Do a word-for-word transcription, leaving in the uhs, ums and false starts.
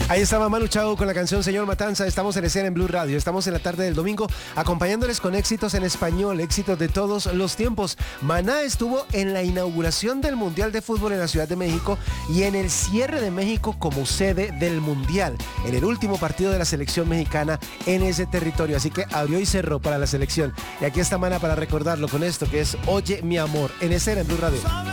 Ahí estaba Manu Chao con la canción Señor Matanza. Estamos en escena en Blue Radio. Estamos en la tarde del domingo acompañándoles con éxitos en español, éxitos de todos los tiempos. Maná estuvo en la inauguración del Mundial de Fútbol en la Ciudad de México y en el cierre de México como sede del Mundial, en el último partido de la selección mexicana en ese territorio. Así que abrió y cerró para la selección. Y aquí está Maná para recordarlo con esto que es Oye mi amor, en escena en Blue Radio.